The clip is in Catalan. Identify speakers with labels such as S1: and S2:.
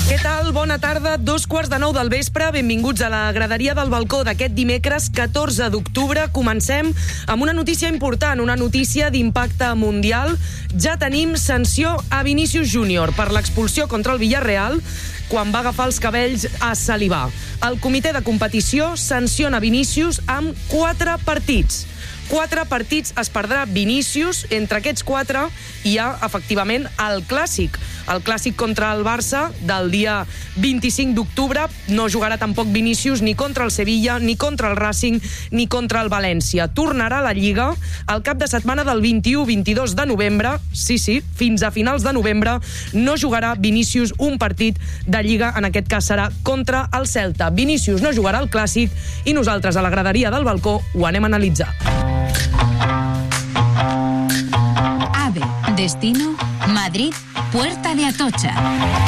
S1: Què tal? Bona tarda, 2:15 del vespre. Benvinguts a la graderia del balcó d'aquest dimecres 14 d'octubre. Comencem amb una notícia important, una notícia d'impacte mundial. Ja tenim sanció a Vinícius Júnior per l'expulsió contra el Villarreal quan va agafar els cabells a Saliba. El comitè de competició sanciona Vinícius amb 4 partits. 4 partits es perdrà Vinícius. Entre aquests 4 hi ha, efectivament, el Clàssic. El Clàssic contra el Barça del dia 25 d'octubre. No jugarà tampoc Vinícius ni contra el Sevilla, ni contra el Racing, ni contra el València. Tornarà a la Lliga el cap de setmana del 21-22 de novembre. Sí, fins a finals de novembre no jugarà Vinícius un partit de Lliga. En aquest cas serà contra el Celta. Vinícius no jugarà al Clàssic i nosaltres a la graderia del balcó ho anem a analitzar.
S2: AVE, destino Madrid, Puerta de Atocha.